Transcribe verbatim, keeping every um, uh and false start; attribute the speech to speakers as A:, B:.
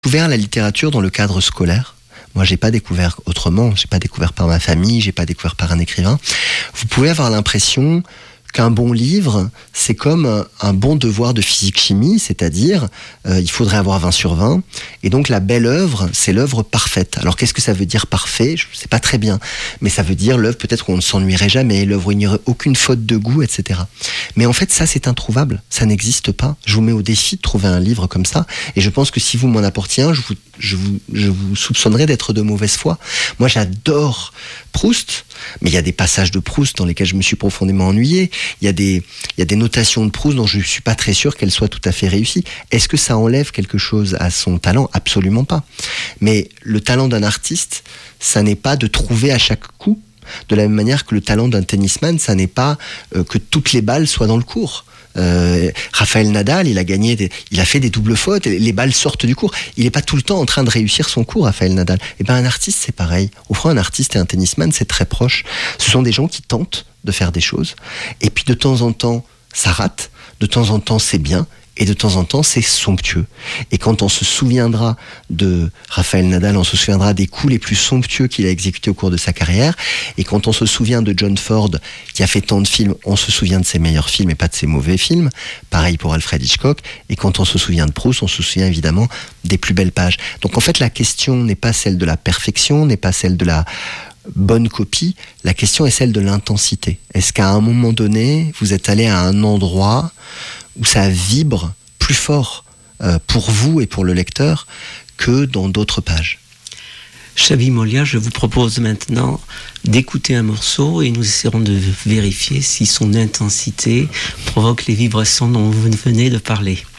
A: Découvert la littérature dans le cadre scolaire. Moi, j'ai pas découvert autrement. J'ai pas découvert par ma famille. J'ai pas découvert par un écrivain. Vous pouvez avoir l'impression qu'un bon livre, c'est comme un, un bon devoir de physique-chimie, c'est-à-dire euh, il faudrait avoir vingt sur vingt, et donc la belle œuvre, c'est l'œuvre parfaite. Alors qu'est-ce que ça veut dire parfait ? Je ne sais pas très bien, mais ça veut dire l'œuvre peut-être où on ne s'ennuierait jamais, l'œuvre où il n'y aurait aucune faute de goût, et cetera. Mais en fait, ça c'est introuvable, ça n'existe pas. Je vous mets au défi de trouver un livre comme ça, et je pense que si vous m'en apportiez un, je vous, je vous, je vous soupçonnerais d'être de mauvaise foi. Moi j'adore Proust, mais il y a des passages de Proust dans lesquels je me suis profondément ennuyé. Il y a des, il y a des notations de Proust dont je ne suis pas très sûr qu'elles soient tout à fait réussies. Est-ce que ça enlève quelque chose à son talent ? Absolument pas. Mais le talent d'un artiste, ça n'est pas de trouver à chaque coup. De la même manière que le talent d'un tennisman, ça n'est pas euh, que toutes les balles soient dans le court. Euh, Rafael Nadal, il a gagné, des, il a fait des doubles fautes, les balles sortent du court. Il n'est pas tout le temps en train de réussir son court, Rafael Nadal. Et ben un artiste, c'est pareil. Au fond, un artiste et un tennisman, c'est très proche. Ce sont des gens qui tentent de faire des choses, et puis de temps en temps, ça rate. De temps en temps, c'est bien. Et de temps en temps, c'est somptueux. Et quand on se souviendra de Rafael Nadal, on se souviendra des coups les plus somptueux qu'il a exécutés au cours de sa carrière. Et quand on se souvient de John Ford, qui a fait tant de films, on se souvient de ses meilleurs films et pas de ses mauvais films. Pareil pour Alfred Hitchcock. Et quand on se souvient de Proust, on se souvient évidemment des plus belles pages. Donc en fait, la question n'est pas celle de la perfection, n'est pas celle de la bonne copie. La question est celle de l'intensité. Est-ce qu'à un moment donné, vous êtes allé à un endroit où ça vibre plus fort euh, pour vous et pour le lecteur que dans d'autres pages.
B: Xavi Molia, je vous propose maintenant d'écouter un morceau et nous essaierons de vérifier si son intensité provoque les vibrations dont vous venez de parler.